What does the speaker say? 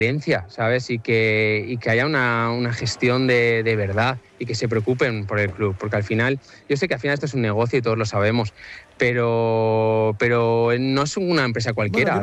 ¿sabes? Y que haya una gestión de verdad y que se preocupen por el club, porque al final, yo sé que al final esto es un negocio y todos lo sabemos, pero no es una empresa cualquiera. Bueno,